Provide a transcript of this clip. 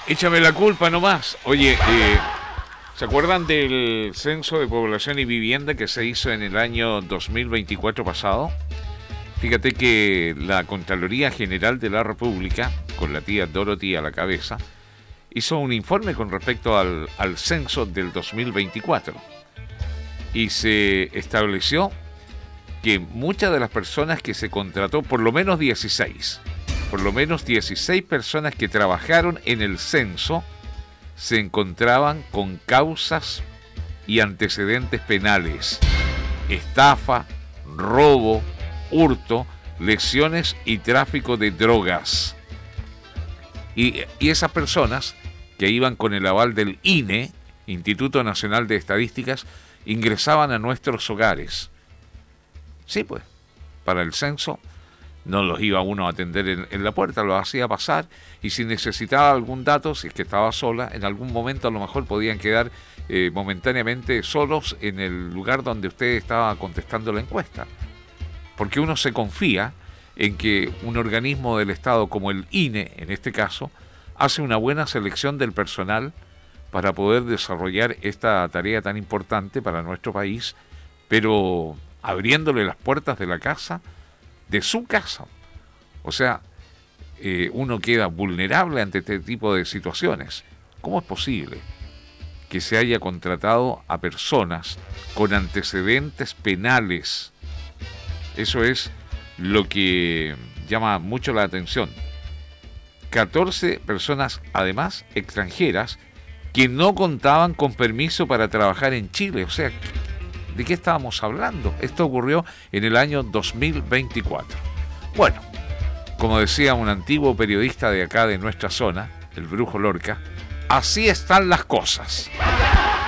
Échame la culpa nomás. Oye, ¿se acuerdan del censo de población y vivienda que se hizo en el año 2024 pasado? Fíjate que la Contraloría General de la República, con la tía Dorothy a la cabeza, hizo un informe con respecto al censo del 2024 y se estableció que muchas de las personas que se contrató, por lo menos 16 personas que trabajaron en el censo, se encontraban con causas y antecedentes penales: estafa, robo, hurto, lesiones y tráfico de drogas. Y esas personas que iban con el aval del INE, Instituto Nacional de Estadísticas, ingresaban a nuestros hogares. Sí, pues, para el censo no los iba uno a atender en la puerta, los hacía pasar, y si necesitaba algún dato, si es que estaba sola, en algún momento a lo mejor podían quedar momentáneamente solos en el lugar donde usted estaba contestando la encuesta. Porque uno se confía en que un organismo del Estado como el INE, en este caso, hace una buena selección del personal para poder desarrollar esta tarea tan importante para nuestro país, pero abriéndole las puertas de la casa, de su casa. O sea, uno queda vulnerable ante este tipo de situaciones. ¿Cómo es posible que se haya contratado a personas con antecedentes penales? Eso es lo que llama mucho la atención. 14 personas, además, extranjeras, que no contaban con permiso para trabajar en Chile. O sea, ¿de qué estábamos hablando? Esto ocurrió en el año 2024. Bueno, como decía un antiguo periodista de acá de nuestra zona, el Brujo Lorca, así están las cosas.